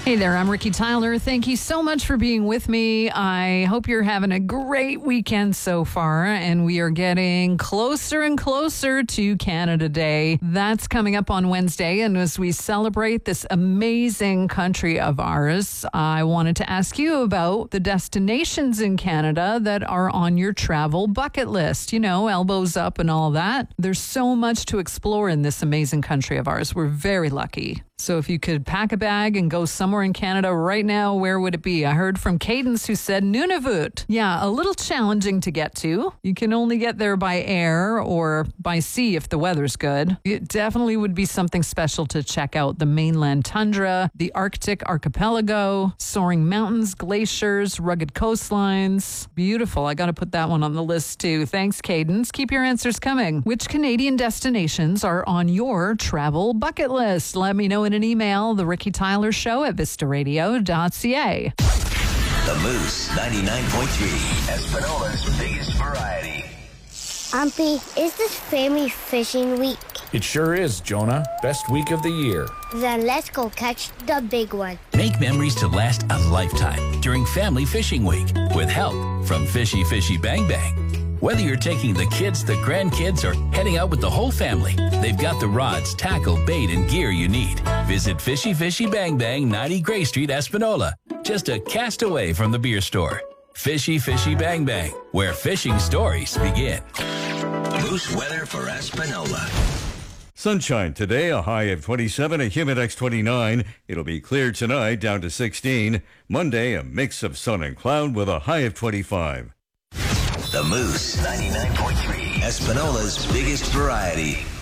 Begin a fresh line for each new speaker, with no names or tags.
Hey there, I'm Ricky Tyler. Thank you so much for being with me. I hope you're having a great weekend so far, and we are getting closer and closer to Canada Day. That's coming up on Wednesday, and as we celebrate this amazing country of ours, I wanted to ask you about the destinations in Canada that are on your travel bucket list. You know, elbows up and all that. There's so much to explore in this amazing country of ours. We're very lucky. So if you could pack a bag and go somewhere in Canada right now, where would it be? I heard from Cadence who said Nunavut. Yeah, a little challenging to get to. You can only get there by air or by sea if the weather's good. It definitely would be something special to check out. The mainland tundra, the Arctic archipelago, soaring mountains, glaciers, rugged coastlines. Beautiful. I got to put that one on the list too. Thanks, Cadence. Keep your answers coming. Which Canadian destinations are on your travel bucket list? Let me know in an email, The Ricky Tyler Show at vistaradio.ca.
The Moose 99.3, Espanola's biggest variety.
Auntie, is this family fishing week?
It sure is, Jonah. Best week of the year.
Then let's go catch the big one.
Make memories to last a lifetime during Family Fishing Week with help from Fishy Fishy Bang Bang. Whether you're taking the kids, the grandkids, or heading out with the whole family, they've got the rods, tackle, bait, and gear you need. Visit Fishy Fishy Bang Bang, 90 Gray Street, Espanola. Just a cast away from the beer store. Fishy Fishy Bang Bang, where fishing stories begin. Moose weather for Espanola.
Sunshine today, a high of 27, a Humidex 29. It'll be clear tonight, down to 16. Monday, a mix of sun and cloud with a high of 25.
The Moose 99.3, Espanola's biggest variety.